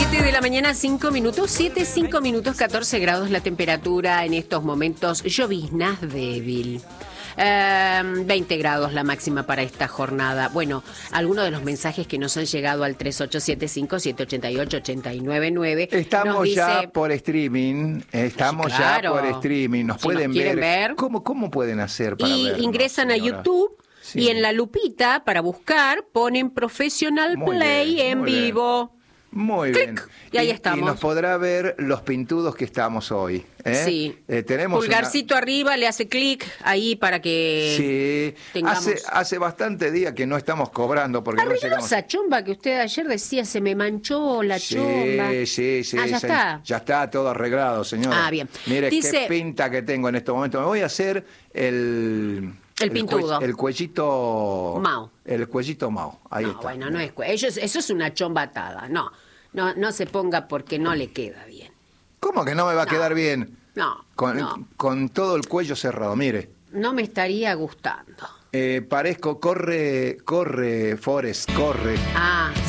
7 de la mañana, 5 minutos, 7, 5 minutos, 14 grados la temperatura en estos momentos, lloviznas débil. 20 grados la máxima para esta jornada. Bueno, algunos de los mensajes que nos han llegado al 3875-788-899. Estamos dice, ya por streaming. Estamos claro, ya por streaming. Nos si pueden nos quieren ver. ¿Cómo pueden hacer para y vernos, ingresan señora? a YouTube. Sí. Y en la lupita, para buscar, ponen Professional Muy Play bien, en muy bien. vivo. Muy Clic, bien. y ahí estamos. Y nos podrá ver los pintudos que estamos hoy. Sí. Tenemos pulgarcito arriba, le hace clic ahí para que Sí. tengamos... Hace bastante días que no estamos cobrando porque no Arregló llegamos. esa chomba que usted ayer decía, se me manchó la chomba. Sí. Ah, ya está. Ya está todo arreglado, señora. Ah, bien. Mire Dice- qué pinta que tengo en este momento. Me voy a hacer el pintudo. El cuellito Mao. El cuellito Mao. Ahí No, está. bueno, no es... Eso es una chomba atada. No se ponga porque no le queda bien. ¿Cómo que no me va a No. quedar bien? No. Con todo el cuello cerrado, mire. No me estaría gustando. Parezco, corre, Forrest, corre. Ah,